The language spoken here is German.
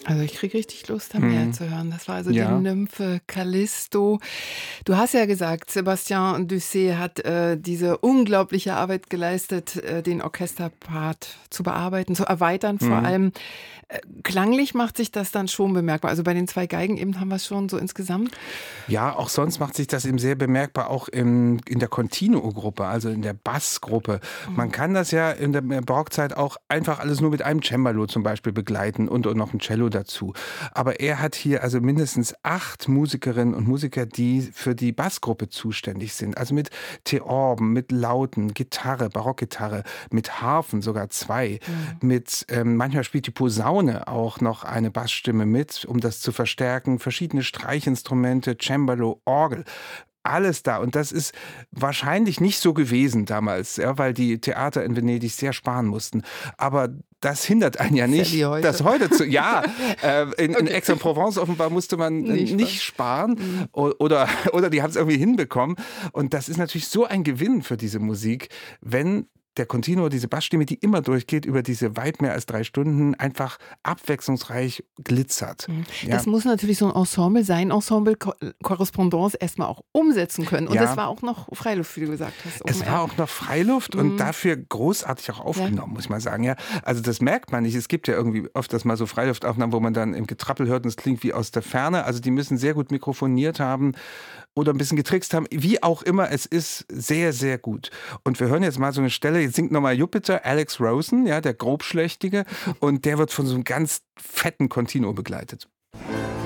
Also, ich kriege richtig Lust, da mehr Mhm. zu hören. Das war also die Ja. Nymphe Callisto. Du hast ja gesagt, Sébastien Dusset hat, diese unglaubliche Arbeit geleistet, den Orchesterpart zu bearbeiten, zu erweitern vor Mhm. allem. Klanglich macht sich das dann schon bemerkbar. Also, bei den 2 Geigen eben haben wir's schon so insgesamt. Ja, auch sonst macht sich das eben sehr bemerkbar, auch in der Continuo-Gruppe, also in der Bassgruppe. Man Mhm. kann das ja in der Barockzeit auch einfach alles nur mit einem Cembalo zum Beispiel begleiten und noch ein Cello dazu. Aber er hat hier also mindestens 8 Musikerinnen und Musiker, die für die Bassgruppe zuständig sind. Also mit Theorben, mit Lauten, Gitarre, Barockgitarre, mit Harfen sogar 2, Mhm. manchmal spielt die Posaune auch noch eine Bassstimme mit, um das zu verstärken. Verschiedene Streichinstrumente, Cembalo, Orgel. Alles da. Und das ist wahrscheinlich nicht so gewesen damals, ja, weil die Theater in Venedig sehr sparen mussten. Aber das hindert einen ja Ist ja wie nicht, heute. das heute zu. Ja, in Okay. Aix-en-Provence offenbar musste man Nicht wahr? nicht sparen Mhm. oder die haben es irgendwie hinbekommen. Und das ist natürlich so ein Gewinn für diese Musik, wenn der Continuo, diese Bassstimme, die immer durchgeht, über diese weit mehr als 3 Stunden, einfach abwechslungsreich glitzert. Mhm. Ja, Das muss natürlich so 'n Ensemble sein, Ensemble Correspondance erst mal auch umsetzen können. Und das ja. war auch noch Freiluft, wie du gesagt hast, Open Es war Air. auch noch Freiluft und Mhm. dafür großartig auch Ja. aufgenommen, muss ich mal sagen, ja. Also, das merkt man nicht. Es gibt ja irgendwie öfters mal so Freiluftaufnahmen, wo man dann im Getrappel hört und es klingt wie aus der Ferne. Also, die müssen sehr gut mikrofoniert haben oder ein bisschen getrickst haben. Wie auch immer, es ist sehr, sehr gut. Und wir hören jetzt mal so eine Stelle, jetzt singt noch mal Jupiter, Alex Rosen, ja, der Grobschlächtige, und der wird von so einem ganz fetten Continuo begleitet.